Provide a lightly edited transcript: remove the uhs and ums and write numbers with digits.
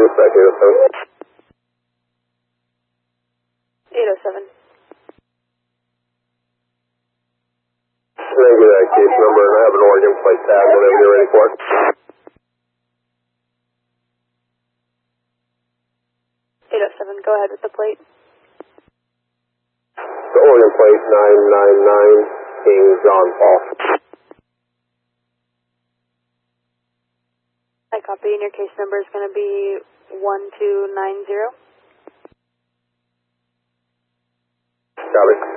dispatch 807. 807. Can I get that case number and I have an Oregon plate tab whenever you're ready for it. 807, go ahead with the plate. The Oregon plate 999 King John Paul. I copy, and your case number is going to be 1290. Copy.